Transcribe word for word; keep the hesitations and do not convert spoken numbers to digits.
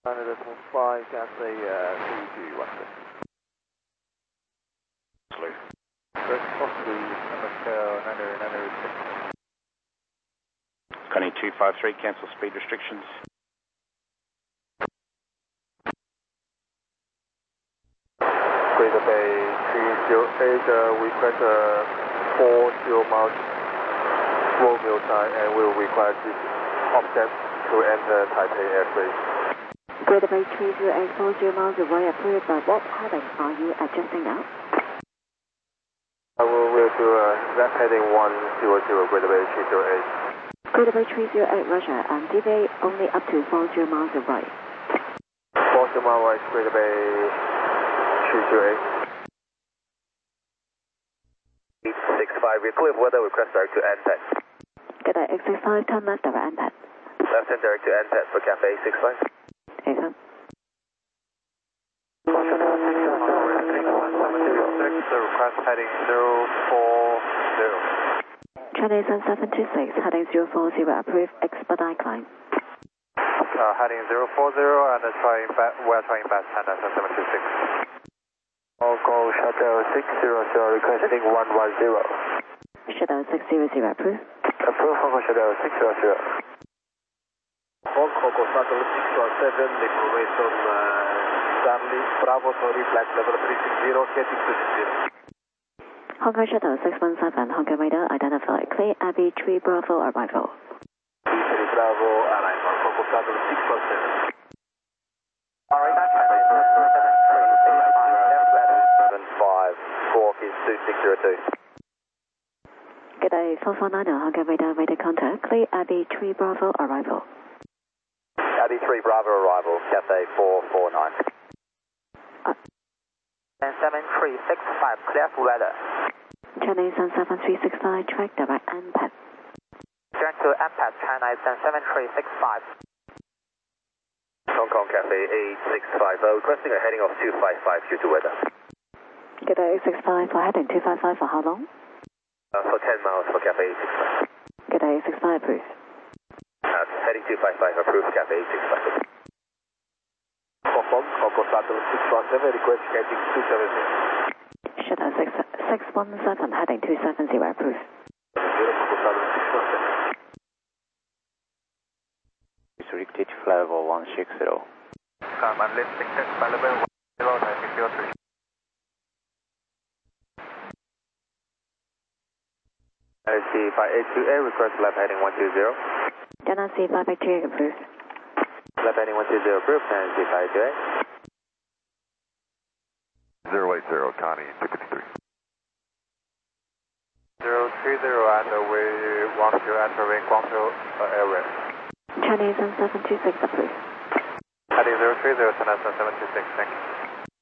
Canada five, Cathay uh, three two one. Salute. First possibly America nine zero nine zero six. Connie two five three, cancel speed restrictions. Greater Bay three zero eight, uh, we request uh, forty miles Romeo time and will require this offset to enter Taipei airspace. Greater Bay three zero eight, forty miles away, approved, but what heading are you adjusting now? I will, will do uh, left heading one zero zero, Greater Bay three zero eight. Greater Bay three zero eight, Roger, and deviate only up to forty miles away. forty miles right, Greater Bay three zero eight. eight six five, we're clear for weather, request direct to N P E T. Good day, eight six five, turn left over N P E T. Left hand direct to N P E T for Cafe eight six five. Excellent. Request heading zero four zero. Chinese seven seven two six, heading zero four zero, approved, expedite climb. Uh, heading zero four zero and uh, trying back, we're trying back China seven seven two six. Local shuttle six zero zero, requesting one one zero. Shuttle six zero zero, approved. Approved, Local shuttle six zero zero. Local shuttle six zero seven, information uh, Charlie, Bravo, sorry, flight level three six zero, heading two six zero. Hong Kong Shuttle six one seven, Hong Kong radar, identify, clear, Abbey three Bravo, arrival. three Bravo, arrival, Local shuttle six one seven. Alright, that's seven five, four is two six zero two. Good day, four four nine, Hong Kong radar, radar contact, clear, Abbey three Bravo, arrival. Abbey three Bravo, arrival, Cathay four four nine. Uh, And seven three six five, clear for weather. Chinese seven seven three six five, track direct N P E T. Direct to N P E T, China seven three six five. Hong Kong Cafe eight six five, uh, requesting a heading of two five five due to weather. Good day, eight six five, for heading two five five, for how long? Uh, for ten miles for Cafe eight six five. Good day, eight six five, approved. Uh, heading two five five, approved Cafe eight six five. Hong Kong, Hong Kong Shuttle six one seven, request heading two seven zero. Shuttle six six one seven, heading two seven zero, approved. Restricted level one six zero. Come and let's take test by level one zero, Taipei zero three. N C five eight two eight, request left heading one two zero. N C five eight two, approved. Left heading one two zero, approved, N C five eight two eight. zero eight zero, Connie two fifty-three. zero three zero, and we want to enter in Guangzhou uh, area. Chinese seven seven two six, approved. Heading zero three zero, China seven seven two six, thank you.